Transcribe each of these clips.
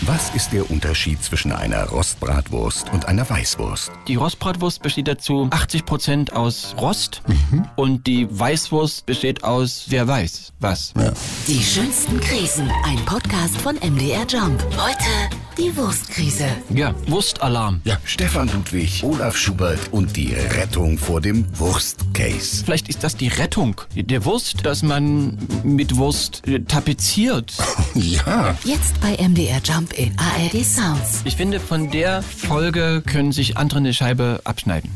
Was ist der Unterschied zwischen einer Rostbratwurst und einer Weißwurst? Die Rostbratwurst besteht dazu 80% aus Rost und die Weißwurst besteht aus wer weiß was. Ja. Die schönsten Krisen, ein Podcast von MDR Jump. Heute die Wurstkrise. Ja, Wurstalarm. Ja, Stefan Ludwig, Olaf Schubert und die Rettung vor dem Wurstcase. Vielleicht ist das die Rettung der Wurst, dass man mit Wurst tapeziert. Ja. Jetzt bei MDR Jump in ARD Sounds. Ich finde, von der Folge können sich andere eine Scheibe abschneiden.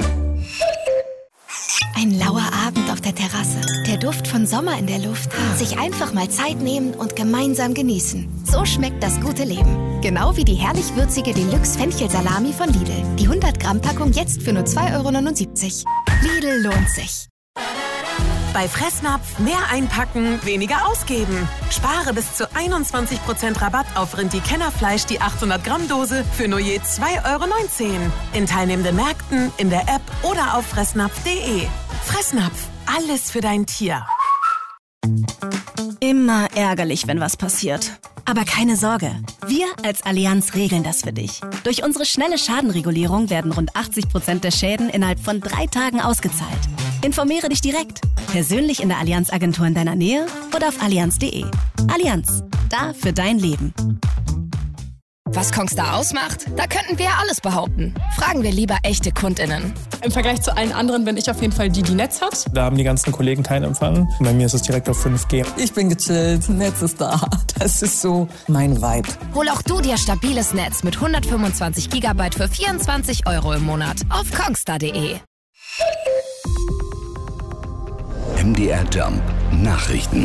Ein lauer Abend auf der Terrasse. Der Duft von Sommer in der Luft. Sich einfach mal Zeit nehmen und gemeinsam genießen. So schmeckt das gute Leben. Genau wie die herrlich würzige Deluxe-Fenchel-Salami von Lidl. Die 100-Gramm-Packung jetzt für nur 2,79 €. Lidl lohnt sich. Bei Fressnapf mehr einpacken, weniger ausgeben. Spare bis zu 21% Rabatt auf Rindi-Kennerfleisch die 800-Gramm-Dose für nur je 2,19 €. In teilnehmenden Märkten, in der App oder auf fressnapf.de. Fressnapf, alles für dein Tier. Immer ärgerlich, wenn was passiert. Aber keine Sorge, wir als Allianz regeln das für dich. Durch unsere schnelle Schadenregulierung werden rund 80% der Schäden innerhalb von 3 Tagen ausgezahlt. Informiere dich direkt, persönlich in der Allianz-Agentur in deiner Nähe oder auf allianz.de. Allianz, da für dein Leben. Was Kongstar ausmacht? Da könnten wir ja alles behaupten. Fragen wir lieber echte KundInnen. Im Vergleich zu allen anderen bin ich auf jeden Fall die Netz hat. Da haben die ganzen Kollegen keinen Empfang. Bei mir ist es direkt auf 5G. Ich bin gechillt, Netz ist da. Das ist so mein Vibe. Hol auch du dir stabiles Netz mit 125 GB für 24 € im Monat auf kongstar.de. MDR Jump Nachrichten.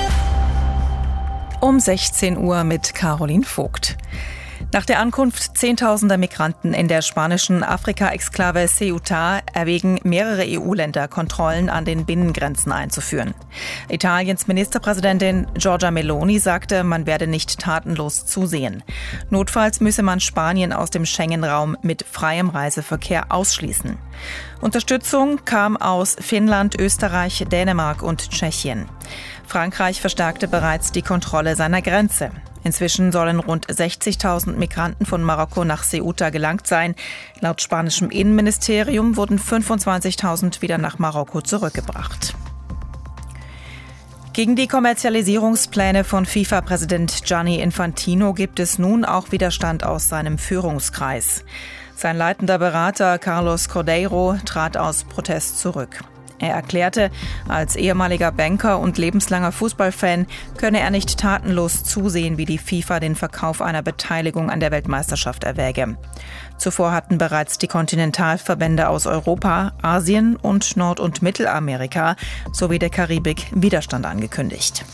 Um 16 Uhr mit Caroline Vogt. Nach der Ankunft zehntausender Migranten in der spanischen Afrika-Exklave Ceuta erwägen mehrere EU-Länder, Kontrollen an den Binnengrenzen einzuführen. Italiens Ministerpräsidentin Giorgia Meloni sagte, man werde nicht tatenlos zusehen. Notfalls müsse man Spanien aus dem Schengen-Raum mit freiem Reiseverkehr ausschließen. Unterstützung kam aus Finnland, Österreich, Dänemark und Tschechien. Frankreich verstärkte bereits die Kontrolle seiner Grenze. Inzwischen sollen rund 60.000 Migranten von Marokko nach Ceuta gelangt sein. Laut spanischem Innenministerium wurden 25.000 wieder nach Marokko zurückgebracht. Gegen die Kommerzialisierungspläne von FIFA-Präsident Gianni Infantino gibt es nun auch Widerstand aus seinem Führungskreis. Sein leitender Berater Carlos Cordeiro trat aus Protest zurück. Er erklärte, als ehemaliger Banker und lebenslanger Fußballfan könne er nicht tatenlos zusehen, wie die FIFA den Verkauf einer Beteiligung an der Weltmeisterschaft erwäge. Zuvor hatten bereits die Kontinentalverbände aus Europa, Asien und Nord- und Mittelamerika sowie der Karibik Widerstand angekündigt.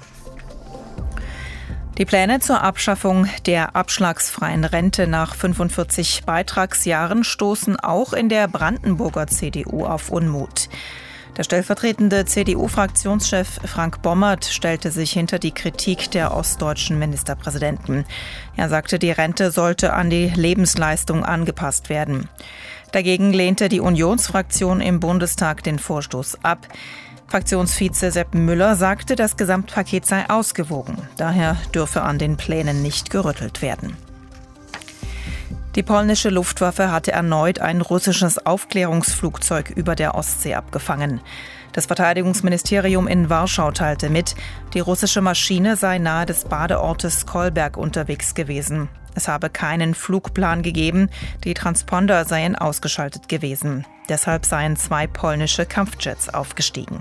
Die Pläne zur Abschaffung der abschlagsfreien Rente nach 45 Beitragsjahren stoßen auch in der Brandenburger CDU auf Unmut. Der stellvertretende CDU-Fraktionschef Frank Bommert stellte sich hinter die Kritik der ostdeutschen Ministerpräsidenten. Er sagte, die Rente sollte an die Lebensleistung angepasst werden. Dagegen lehnte die Unionsfraktion im Bundestag den Vorstoß ab. Fraktionsvize Sepp Müller sagte, das Gesamtpaket sei ausgewogen. Daher dürfe an den Plänen nicht gerüttelt werden. Die polnische Luftwaffe hatte erneut ein russisches Aufklärungsflugzeug über der Ostsee abgefangen. Das Verteidigungsministerium in Warschau teilte mit, die russische Maschine sei nahe des Badeortes Kolberg unterwegs gewesen. Es habe keinen Flugplan gegeben, die Transponder seien ausgeschaltet gewesen. Deshalb seien 2 polnische Kampfjets aufgestiegen.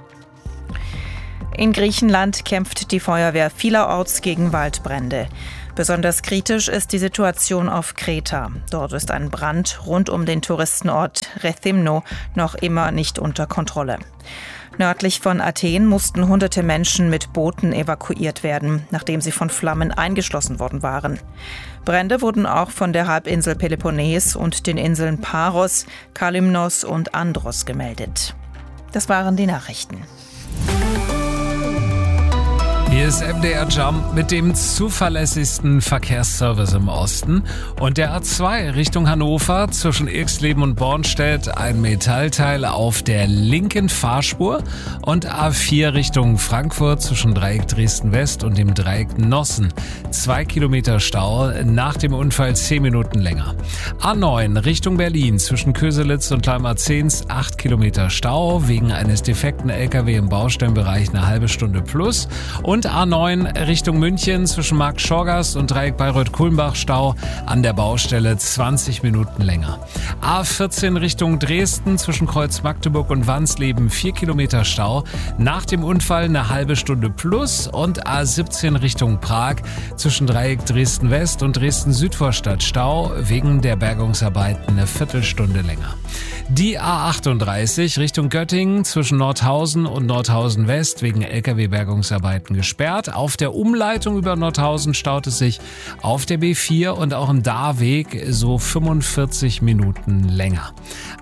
In Griechenland kämpft die Feuerwehr vielerorts gegen Waldbrände. Besonders kritisch ist die Situation auf Kreta. Dort ist ein Brand rund um den Touristenort Rethymno noch immer nicht unter Kontrolle. Nördlich von Athen mussten hunderte Menschen mit Booten evakuiert werden, nachdem sie von Flammen eingeschlossen worden waren. Brände wurden auch von der Halbinsel Peloponnes und den Inseln Paros, Kalymnos und Andros gemeldet. Das waren die Nachrichten. Hier ist MDR Jump mit dem zuverlässigsten Verkehrsservice im Osten. Und der A2 Richtung Hannover zwischen Irxleben und Bornstedt ein Metallteil auf der linken Fahrspur. Und A4 Richtung Frankfurt zwischen Dreieck Dresden-West und dem Dreieck Nossen. 2 Kilometer Stau, nach dem Unfall 10 Minuten länger. A9 Richtung Berlin zwischen Köselitz und Leimerzens 8 Kilometer Stau. Wegen eines defekten LKW im Baustellenbereich eine halbe Stunde plus. Und A9 Richtung München zwischen Markt-Schorgast und Dreieck Bayreuth-Kulmbach Stau an der Baustelle 20 Minuten länger. A14 Richtung Dresden zwischen Kreuz Magdeburg und Wansleben 4 Kilometer Stau. Nach dem Unfall eine halbe Stunde plus. Und A17 Richtung Prag zwischen Dreieck Dresden-West und Dresden-Südvorstadt Stau. Wegen der Bergungsarbeiten eine Viertelstunde länger. Die A38 Richtung Göttingen zwischen Nordhausen und Nordhausen West wegen LKW-Bergungsarbeiten gesperrt. Auf der Umleitung über Nordhausen staut es sich auf der B4 und auch im Dahrweg so 45 Minuten länger.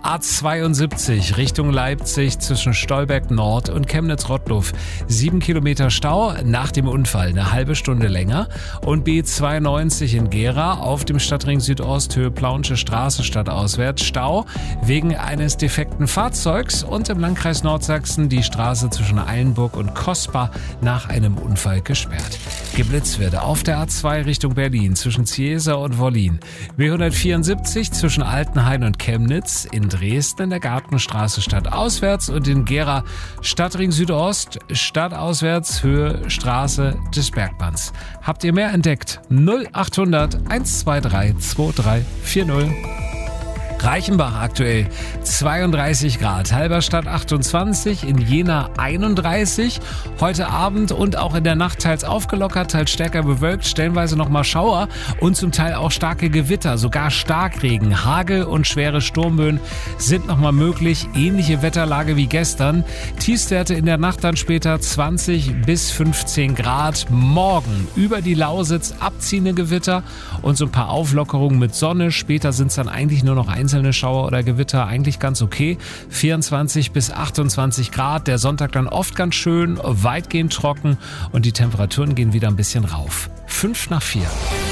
A72 Richtung Leipzig zwischen Stolberg Nord und Chemnitz-Rottluff 7 Kilometer Stau, nach dem Unfall eine halbe Stunde länger. Und B92 in Gera auf dem Stadtring Südost Höhe Plaunsche Straße stadtauswärts Stau wegen eines defekten Fahrzeugs und im Landkreis Nordsachsen die Straße zwischen Eilenburg und Kospa nach einem Unfall gesperrt. Geblitzt wird auf der A2 Richtung Berlin zwischen Ziesa und Wollin. B174 zwischen Altenhain und Chemnitz, in Dresden in der Gartenstraße stadtauswärts und in Gera Stadtring Südost stadtauswärts Höhe Straße des Bergbands. Habt ihr mehr entdeckt? 0800 123 2340. Reichenbach aktuell 32 Grad, Halberstadt 28, in Jena 31. Heute Abend und auch in der Nacht teils aufgelockert, teils stärker bewölkt, stellenweise nochmal Schauer und zum Teil auch starke Gewitter, sogar Starkregen, Hagel und schwere Sturmböen sind nochmal möglich. Ähnliche Wetterlage wie gestern. Tiefstwerte in der Nacht dann später 20 bis 15 Grad. Morgen über die Lausitz abziehende Gewitter und so ein paar Auflockerungen mit Sonne. Später sind es dann eigentlich nur noch einzelne Schauer oder Gewitter, eigentlich ganz okay. 24 bis 28 Grad, der Sonntag dann oft ganz schön, weitgehend trocken und die Temperaturen gehen wieder ein bisschen rauf. 5:04.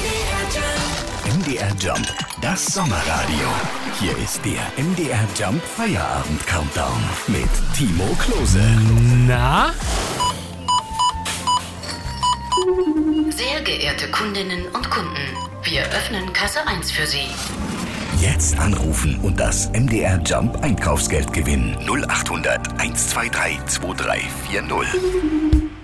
MDR Jump, das Sommerradio. Hier ist der MDR Jump Feierabend Countdown mit Timo Klose. Na? Sehr geehrte Kundinnen und Kunden, wir öffnen Kasse 1 für Sie. Jetzt anrufen und das MDR Jump Einkaufsgeld gewinnen. 0800 123 2340.